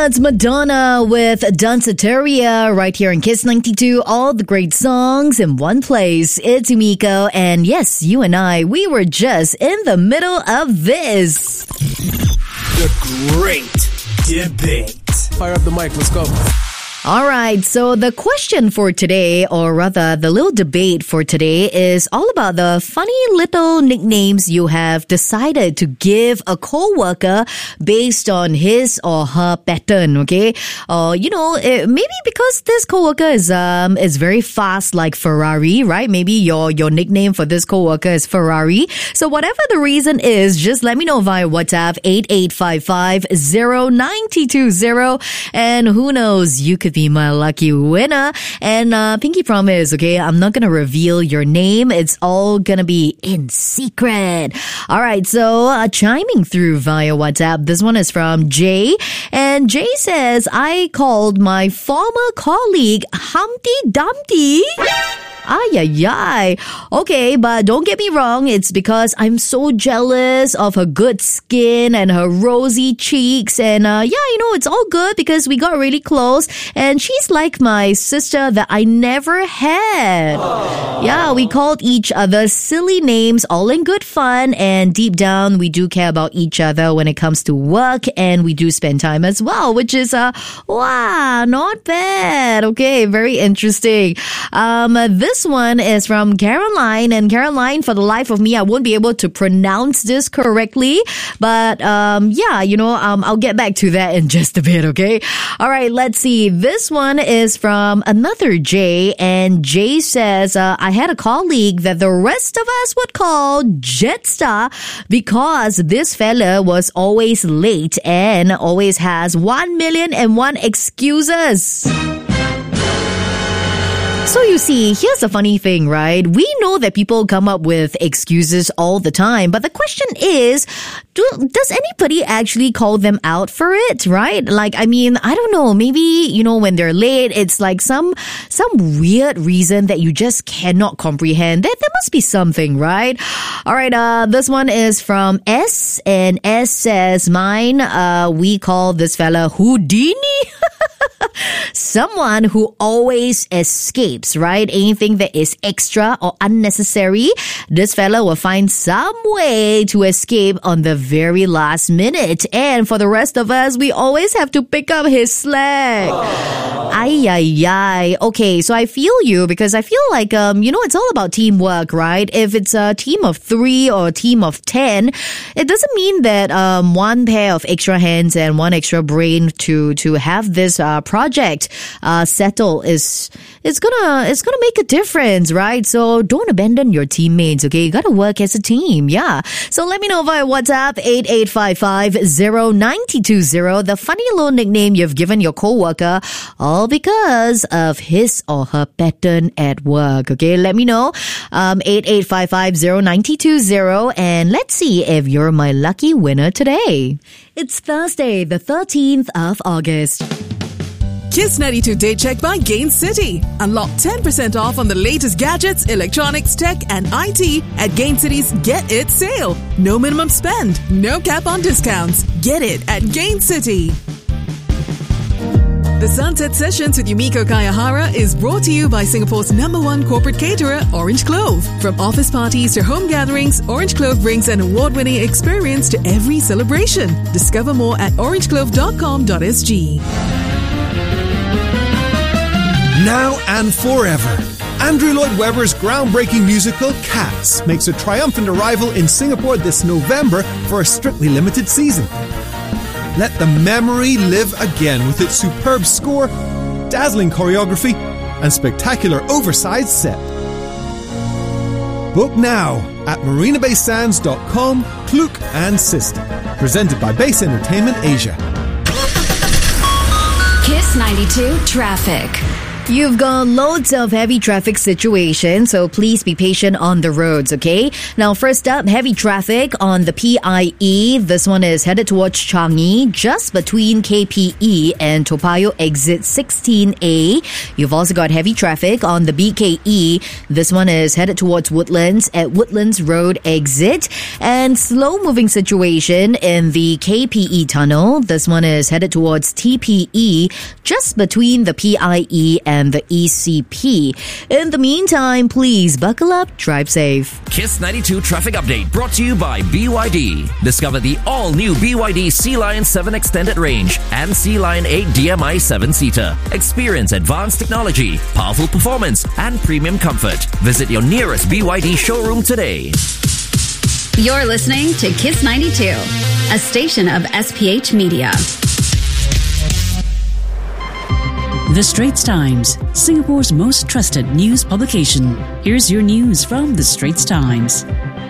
That's Madonna with Danceteria right here in Kiss 92. All the great songs in one place. It's Umiko, and yes, you and I, we were just in the middle of this. The Great Debate. Fire up the mic, let's go. All right, so the question for today, or rather the little debate for today, is all about the funny little nicknames you have decided to give a co-worker based on his or her pattern, okay? Maybe because this co-worker is very fast like Ferrari, right? Maybe your nickname for this co-worker is Ferrari. So whatever the reason is, just let me know via WhatsApp 8855-0920, and who knows, you could be my lucky winner. And pinky promise, okay, I'm not gonna reveal your name. It's all gonna be in secret. All right, so chiming through via WhatsApp, this one is from Jay, and Jay says, I called my former colleague Humpty Dumpty. Ay. Okay, but don't get me wrong, it's because I'm so jealous of her good skin and her rosy cheeks, and it's all good because we got really close, and she's like my sister that I never had. Yeah, we called each other silly names, all in good fun, and deep down we do care about each other when it comes to work, and we do spend time as well, which is not bad. Okay, very interesting. This one is from Caroline, and Caroline, for the life of me, I won't be able to pronounce this correctly, but I'll get back to that in just a bit, okay? All right, let's see. This one is from another Jay, and Jay says, I had a colleague that the rest of us would call Jetstar because this fella was always late and always has 1,000,001 excuses. So you see, here's the funny thing, right? We know that people come up with excuses all the time, but the question is, does anybody actually call them out for it, right? Like, I mean, I don't know, maybe, when they're late, it's like some weird reason that you just cannot comprehend. There must be something, right? All right, this one is from S, and S says, we call this fella Houdini. Someone who always escapes, right? Anything that is extra or unnecessary, this fella will find some way to escape on the very last minute. And for the rest of us, we always have to pick up his slack. Ay. Okay, so I feel you, because I feel like, it's all about teamwork, right? If it's a team of 3 or a team of 10, it doesn't mean that one pair of extra hands and one extra brain to have this project settle is gonna make a difference, right? So don't abandon your teammates, okay? You gotta work as a team, yeah. So let me know via WhatsApp 8855-0920, the funny little nickname you've given your coworker, all because of his or her pattern at work, okay? Let me know 8855-0920, and let's see if you're my lucky winner today. It's Thursday, the 13th of August. Kiss 92 Day Check by Gain City. Unlock 10% off on the latest gadgets, electronics, tech, and IT at Gain City's Get It sale. No minimum spend, no cap on discounts. Get it at Gain City. The Sunset Sessions with Umiko Kayahara is brought to you by Singapore's #1 corporate caterer, Orange Clove. From office parties to home gatherings, Orange Clove brings an award-winning experience to every celebration. Discover more at orangeclove.com.sg. Now and forever, Andrew Lloyd Webber's groundbreaking musical Cats makes a triumphant arrival in Singapore this November for a strictly limited season. Let the memory live again with its superb score, dazzling choreography, and spectacular oversized set. Book now at marinabaysands.com, Klook and Sister. Presented by Base Entertainment Asia. Kiss 92 Traffic. You've got loads of heavy traffic situations, so please be patient on the roads, okay? Now, first up, heavy traffic on the PIE. This one is headed towards Changi, just between KPE and Toa Payoh exit 16A. You've also got heavy traffic on the BKE. This one is headed towards Woodlands at Woodlands Road exit. And slow-moving situation in the KPE tunnel. This one is headed towards TPE, just between the PIE and the ECP. In the meantime, please buckle up, drive safe. Kiss 92 traffic update brought to you by BYD. Discover the all-new BYD Sea Lion 7 Extended Range and Sea Lion 8 DMI 7-seater. Experience advanced technology, powerful performance, and premium comfort. Visit your nearest BYD showroom today. You're listening to Kiss 92, a station of SPH Media. The Straits Times, Singapore's most trusted news publication. Here's your news from The Straits Times.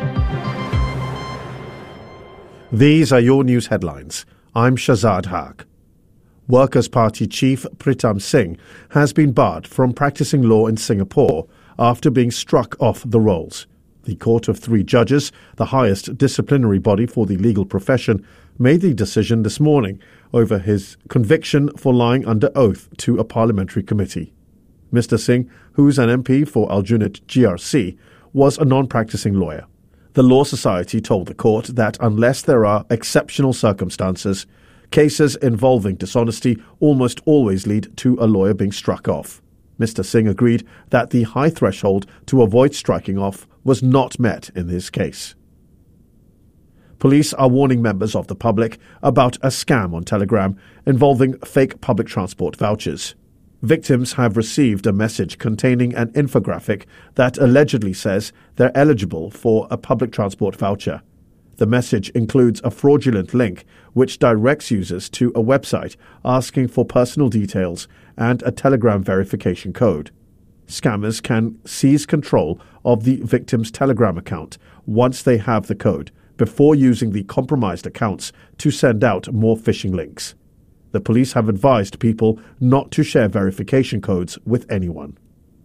These are your news headlines. I'm Shazad Haq. Workers' Party Chief Pritam Singh has been barred from practicing law in Singapore after being struck off the rolls. The Court of 3 judges, the highest disciplinary body for the legal profession, made the decision this morning over his conviction for lying under oath to a parliamentary committee. Mr. Singh, who's an MP for Aljunied GRC, was a non-practicing lawyer. The Law Society told the court that unless there are exceptional circumstances, cases involving dishonesty almost always lead to a lawyer being struck off. Mr. Singh agreed that the high threshold to avoid striking off was not met in this case. Police are warning members of the public about a scam on Telegram involving fake public transport vouchers. Victims have received a message containing an infographic that allegedly says they're eligible for a public transport voucher. The message includes a fraudulent link which directs users to a website asking for personal details and a Telegram verification code. Scammers can seize control of the victim's Telegram account once they have the code, before using the compromised accounts to send out more phishing links. The police have advised people not to share verification codes with anyone.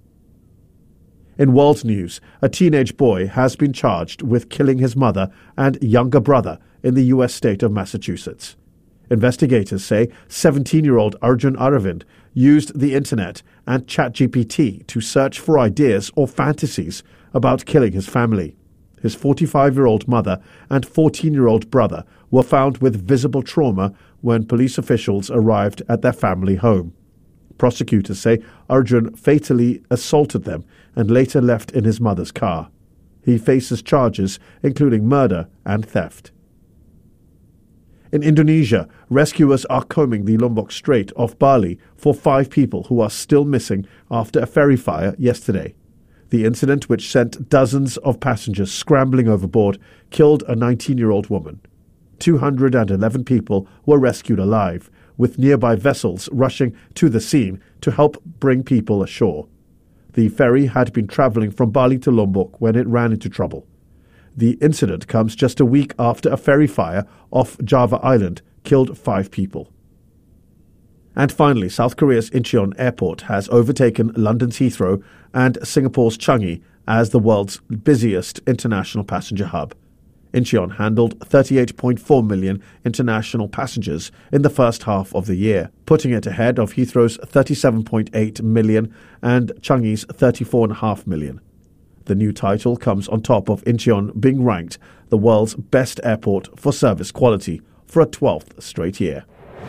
In world news, a teenage boy has been charged with killing his mother and younger brother in the U.S. state of Massachusetts. Investigators say 17-year-old Arjun Aravind used the internet and ChatGPT to search for ideas or fantasies about killing his family. His 45-year-old mother and 14-year-old brother were found with visible trauma when police officials arrived at their family home. Prosecutors say Arjun fatally assaulted them and later left in his mother's car. He faces charges including murder and theft. In Indonesia, rescuers are combing the Lombok Strait off Bali for 5 people who are still missing after a ferry fire yesterday. The incident, which sent dozens of passengers scrambling overboard, killed a 19-year-old woman. 211 people were rescued alive, with nearby vessels rushing to the scene to help bring people ashore. The ferry had been travelling from Bali to Lombok when it ran into trouble. The incident comes just a week after a ferry fire off Java Island killed 5 people. And finally, South Korea's Incheon Airport has overtaken London's Heathrow and Singapore's Changi as the world's busiest international passenger hub. Incheon handled 38.4 million international passengers in the first half of the year, putting it ahead of Heathrow's 37.8 million and Changi's 34.5 million. The new title comes on top of Incheon being ranked the world's best airport for service quality for a 12th straight year.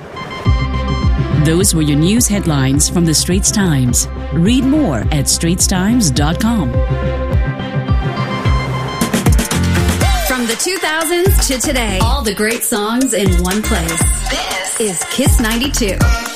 Those were your news headlines from The Straits Times. Read more at straitstimes.com. From the 2000s to today, all the great songs in one place. This is Kiss 92.